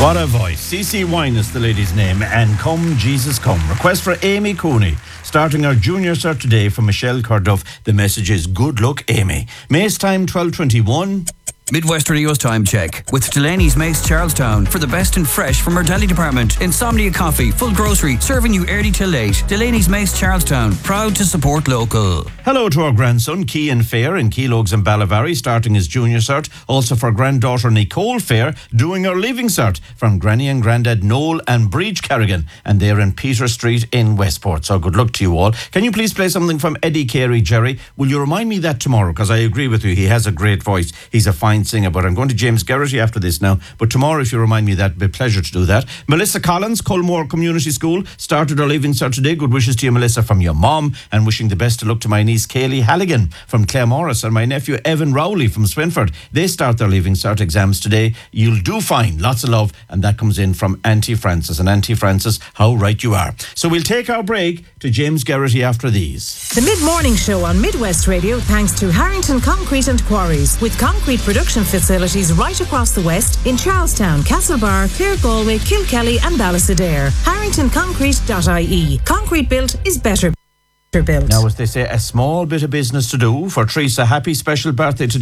What a voice. CC Wine is the lady's name, and Come Jesus Come. Request for Amy Cooney, starting our junior cert today from Michelle Carduff. The message is good luck, Amy. Mace time 12:21. Midwest Radio's time check with Delaney's Mace Charlestown for the best in fresh from our deli department. Insomnia Coffee, full grocery, serving you early till late. Delaney's Mace Charlestown, proud to support local. Hello to our grandson, Cian Fair, in Keelogs and Ballavary, starting his junior cert. Also for granddaughter Nicole Fair, doing her leaving cert from Granny and Grandad Noel and Breach Carrigan, and they're in Peter Street in Westport. So good luck to you all. Can you please play something from Eddie Carey, Jerry? Will you remind me that tomorrow? Because I agree with you, he has a great voice. He's a fine singer, but I'm going to James Garrity after this now. But tomorrow, if you remind me, that'd be a pleasure to do that. Melissa Collins, Culmore Community School, started her leaving cert today. Good wishes to you, Melissa, from your mom, and wishing the best of luck to my niece Kaylee Halligan from Claremorris and my nephew Evan Rowley from Swinford. They start their leaving cert exams today. You'll do fine. Lots of love. And that comes in from Auntie Frances. And Auntie Frances, how right you are. So we'll take our break to James Garrity after these. The Mid-Morning Show on Midwest Radio, thanks to Harrington Concrete and Quarries, with concrete production facilities right across the west in Charlestown, Castlebar, Clare Galway, Kilkelly and Ballisadair. HarringtonConcrete.ie. Concrete built is better built. Now, as they say, a small bit of business to do for Teresa. Happy special birthday today.